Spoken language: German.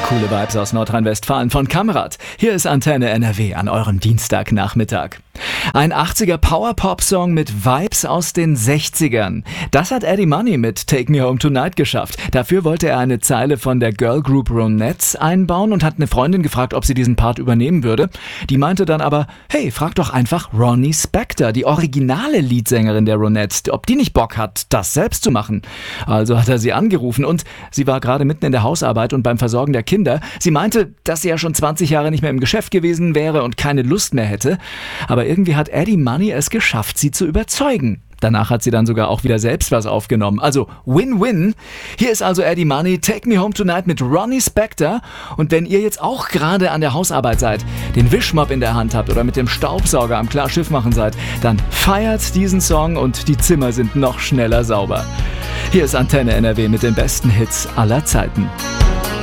Coole Vibes aus Nordrhein-Westfalen von Kamrat. Hier ist Antenne NRW an eurem Dienstagnachmittag. Ein 80er Power-Pop-Song mit Vibes aus den 60ern. Das hat Eddie Money mit Take Me Home Tonight geschafft. Dafür wollte er eine Zeile von der Girl Group Ronettes einbauen und hat eine Freundin gefragt, ob sie diesen Part übernehmen würde. Die meinte dann aber, hey, frag doch einfach Ronnie Spector, die originale Leadsängerin der Ronettes, ob die nicht Bock hat, das selbst zu machen. Also hat er sie angerufen und sie war gerade mitten in der Hausarbeit und beim Versorgen der Kinder. Sie meinte, dass sie ja schon 20 Jahre nicht mehr im Geschäft gewesen wäre und keine Lust mehr hätte. Aber irgendwie hat Eddie Money es geschafft, sie zu überzeugen. Danach hat sie dann sogar auch wieder selbst was aufgenommen. Also Win-Win. Hier ist also Eddie Money, Take Me Home Tonight mit Ronnie Spector. Und wenn ihr jetzt auch gerade an der Hausarbeit seid, den Wischmopp in der Hand habt oder mit dem Staubsauger am Klarschiff machen seid, dann feiert diesen Song und die Zimmer sind noch schneller sauber. Hier ist Antenne NRW mit den besten Hits aller Zeiten.